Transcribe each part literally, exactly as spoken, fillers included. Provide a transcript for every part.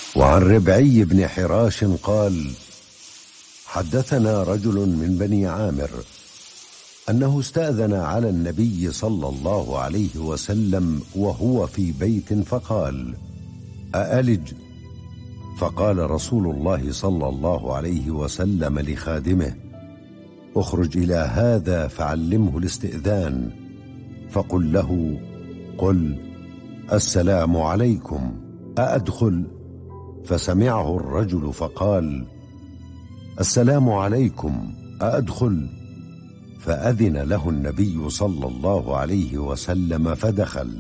وعن ربعي بن حراش قال: حدثنا رجل من بني عامر أنه استأذن على النبي صلى الله عليه وسلم وهو في بيت فقال: أألج؟ فقال رسول الله صلى الله عليه وسلم لخادمه: اخرج إلى هذا فعلمه الاستئذان، فقل له: قل السلام عليكم، أأدخل؟ فسمعه الرجل فقال: السلام عليكم، أأدخل؟ فأذن له النبي صلى الله عليه وسلم فدخل.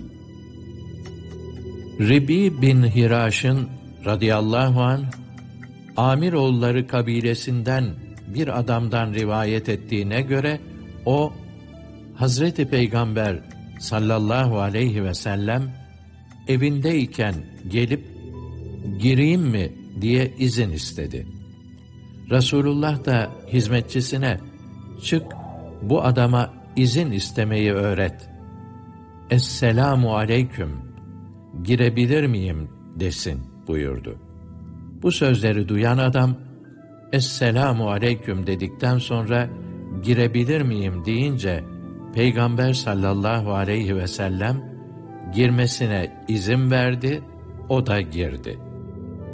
Ribi bin Hiraş'ın radıyallahu anh, Amiroğulları kabilesinden bir adamdan rivayet ettiğine göre, o, Hazreti Peygamber sallallahu aleyhi ve sellem evindeyken gelip, gireyim mi diye izin istedi. Resulullah da hizmetçisine, çık, bu adama izin istemeyi öğret. Esselamu aleyküm, girebilir miyim desin buyurdu. Bu sözleri duyan adam, Esselamu aleyküm dedikten sonra, girebilir miyim deyince, Peygamber sallallahu aleyhi ve sellem, girmesine izin verdi, o da girdi.